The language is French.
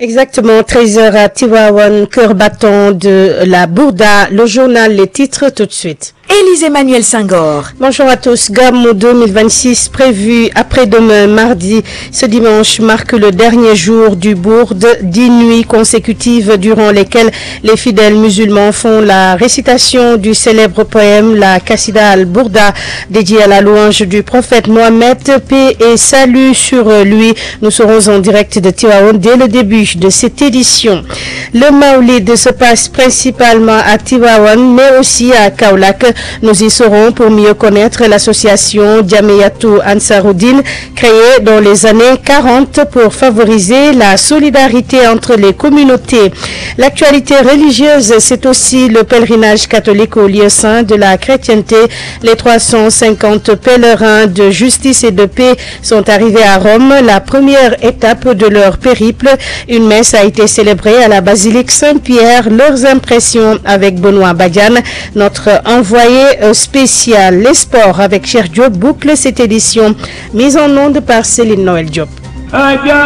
Exactement, 13h à Tivaouane, cœur battant de la Bourda. Le journal, les titres tout de suite. Élise Emmanuel Senghor. Bonjour à tous. Gamou 2026 prévu après-demain mardi. Ce dimanche marque le dernier jour du Bourde, 10 nuits consécutives durant lesquelles les fidèles musulmans font la récitation du célèbre poème La Qassida al-Bourda, dédié à la louange du prophète Mohammed, paix et salut sur lui. Nous serons en direct de Tivaouane dès le début de cette édition. Le Maoulid se passe principalement à Tivaouane, mais aussi à Kaolack. Nous y serons pour mieux connaître l'association Diameyatou Ansaroudine, créée dans les années 40 pour favoriser la solidarité entre les communautés. L'actualité religieuse, c'est aussi le pèlerinage catholique au lieu saint de la chrétienté. Les 350 pèlerins de justice et de paix sont arrivés à Rome, la première étape de leur périple. Une messe a été célébrée à la basilique Saint-Pierre. Leurs impressions avec Benoît Badiane, notre envoyé spécial. Les sports avec Cher Diop boucle cette édition mise en onde par Céline Noël Diop.